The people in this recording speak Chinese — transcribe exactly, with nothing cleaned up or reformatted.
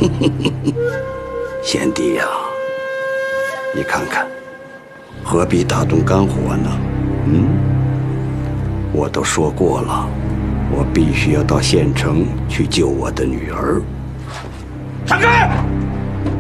贤弟呀，你看看，何必大动肝火呢？嗯，我都说过了，我必须要到县城去救我的女儿。 闪开！